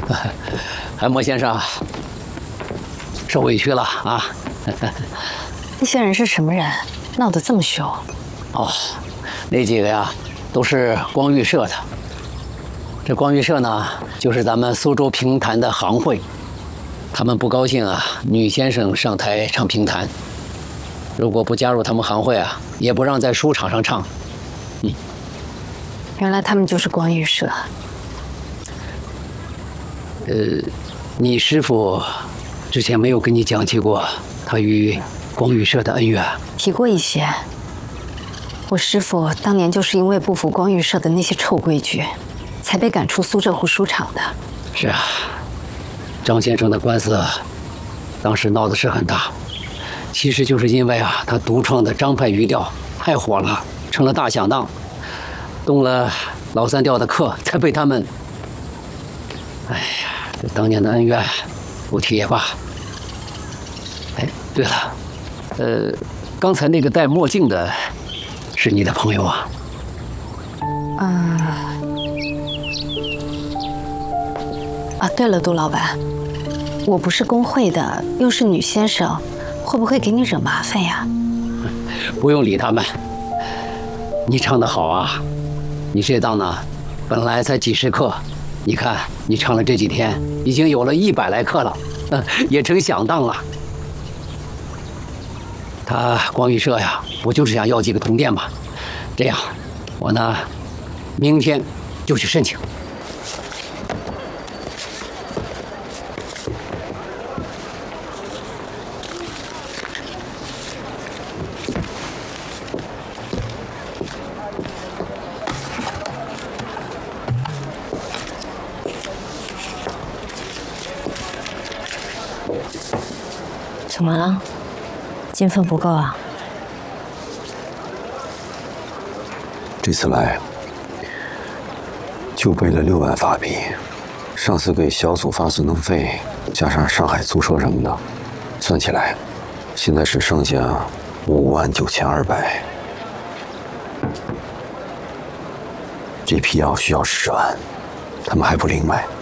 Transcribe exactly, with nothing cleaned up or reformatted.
韩墨先生，受委屈了啊！ 那些人是什么人？闹得这么凶？ 哦，那几个呀，都是光裕社的。这光裕社呢，就是咱们苏州评弹的行会。他们不高兴啊，女先生上台唱评弹。如果不加入他们行会啊，也不让在书场上唱。嗯， 原来他们就是光裕社。 呃，你师父之前没有跟你讲起过他与光裕社的恩怨？ 提过一些。我师父当年就是因为不服光裕社的那些臭规矩，才被赶出苏浙沪书场的。 是啊，张先生的官司当时闹的是很大，其实就是因为啊，他独创的张派语调太火了，成了大响当，动了老三调的课，才被他们……哎呀，这当年的恩怨，不提也罢。哎，对了，呃，刚才那个戴墨镜的，是你的朋友啊？ 嗯。啊，对了，杜老板，我不是工会的，又是女先生，会不会给你惹麻烦呀？ 不用理他们。你唱得好啊，你这档呢，本来才几十克，你看你唱了这几天，已经有了一百来克了，呃，也成响当了。他光裕社呀，不就是想要几个铜钿吗？这样，我呢，明天就去申请。 怎么了？经费不够啊？ 这次来就备了六万法币，上次给小组发孙能费，加上上海租车什么的，算起来，现在只剩下五万九千二百。这批药需要十万，他们还不另卖。